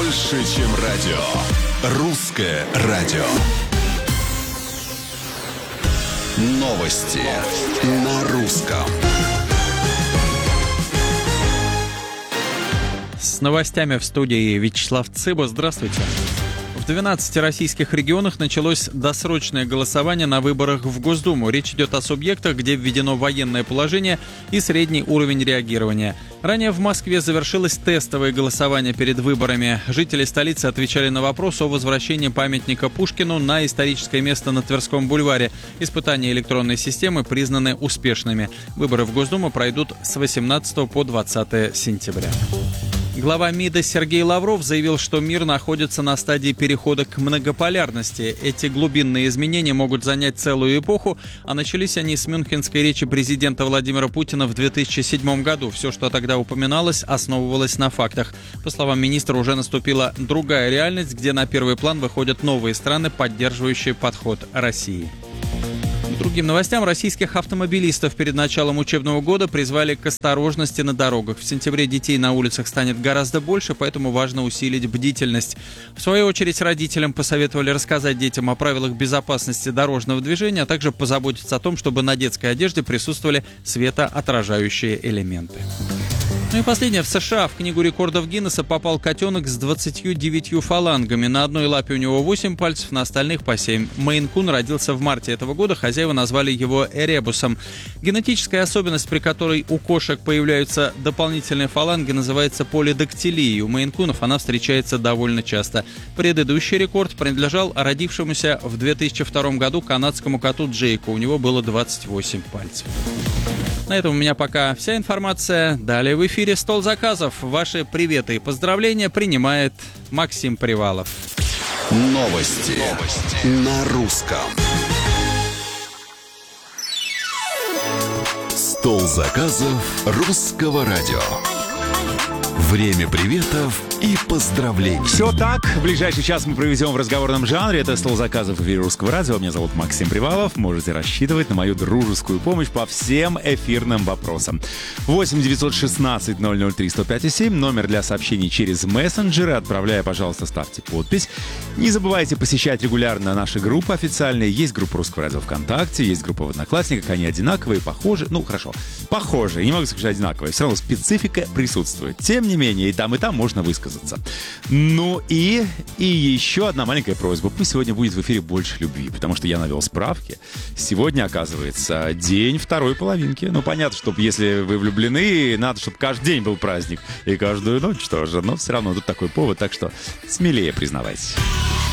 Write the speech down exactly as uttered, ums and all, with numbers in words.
Больше, чем радио. Русское радио. Новости на русском. С новостями в студии Вячеслав Цыба. Здравствуйте. В двенадцати российских регионах началось досрочное голосование на выборах в Госдуму. Речь идет о субъектах, где введено военное положение и средний уровень реагирования. Ранее в Москве завершилось тестовое голосование перед выборами. Жители столицы отвечали на вопрос о возвращении памятника Пушкину на историческое место на Тверском бульваре. Испытания электронной системы признаны успешными. Выборы в Госдуму пройдут с восемнадцатого по двадцатое сентября. Глава МИДа Сергей Лавров заявил, что мир находится на стадии перехода к многополярности. Эти глубинные изменения могут занять целую эпоху, а начались они с мюнхенской речи президента Владимира Путина в две тысячи седьмом году. Все, что тогда упоминалось, основывалось на фактах. По словам министра, уже наступила другая реальность, где на первый план выходят новые страны, поддерживающие подход России. К другим новостям. Российских автомобилистов перед началом учебного года призвали к осторожности на дорогах. В сентябре детей на улицах станет гораздо больше, поэтому важно усилить бдительность. В свою очередь, родителям посоветовали рассказать детям о правилах безопасности дорожного движения, а также позаботиться о том, чтобы на детской одежде присутствовали светоотражающие элементы. Ну и последнее. В США в книгу рекордов Гиннесса попал котенок с двадцатью девятью фалангами. На одной лапе у него восемь пальцев, на остальных по семь. Мейн-кун родился в марте этого года. Хозяева назвали его эребусом. Генетическая особенность, при которой у кошек появляются дополнительные фаланги, называется полидактилией. У мейн-кунов она встречается довольно часто. Предыдущий рекорд принадлежал родившемуся в две тысячи втором году канадскому коту Джейку. У него было двадцать восемь пальцев. На этом у меня пока вся информация. Далее в эфире «Стол заказов». Ваши приветы и поздравления принимает Максим Привалов. Новости, Новости. На русском. «Стол заказов» Русского радио. Время приветов и поздравлений. Все так. В ближайший час мы проведем в разговорном жанре. Это «Стол заказов» в эфире Русского радио. Меня зовут Максим Привалов. Можете рассчитывать на мою дружескую помощь по всем эфирным вопросам. восемь девятьсот шестнадцать ноль ноль три сто пять и семь. Номер для сообщений через мессенджеры. Отправляя, пожалуйста, ставьте подпись. Не забывайте посещать регулярно наши группы официальные. Есть группа Русского радио ВКонтакте, есть группа в Одноклассниках. Они одинаковые, похожи. Ну, хорошо. Похожие. Не могу сказать одинаковые. Все равно специфика присутствует. Тем не менее, и там, и там можно высказаться. Ну и, и еще одна маленькая просьба. Пусть сегодня будет в эфире больше любви, потому что я навел справки. Сегодня, оказывается, день второй половинки. Ну, понятно, что если вы влюблены, надо, чтобы каждый день был праздник. И каждую ночь тоже. Но все равно тут такой повод, так что смелее признавайтесь.